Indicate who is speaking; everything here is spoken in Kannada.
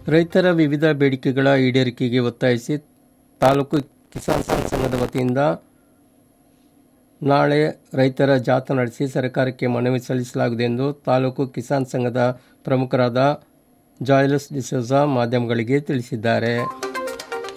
Speaker 1: ರೈತರ ವಿವಿಧ ಬೇಡಿಕೆಗಳ ಈಡೇರಿಕೆಗೆ ಒತ್ತಾಯಿಸಿ ತಾಲೂಕು ಕಿಸಾನ್ ಸಂಘದ ವತಿಯಿಂದ ನಾಳೆ ರೈತರ ಜಾಥಾ ನಡೆಸಿ ಸರ್ಕಾರಕ್ಕೆ ಮನವಿ ಸಲ್ಲಿಸಲಾಗುವುದು ಎಂದು ತಾಲೂಕು ಕಿಸಾನ್ ಸಂಘದ ಪ್ರಮುಖರಾದ ಜಾಯ್ಲಸ್ ಡಿಸೋಜಾ ಮಾಧ್ಯಮಗಳಿಗೆ ತಿಳಿಸಿದ್ದಾರೆ.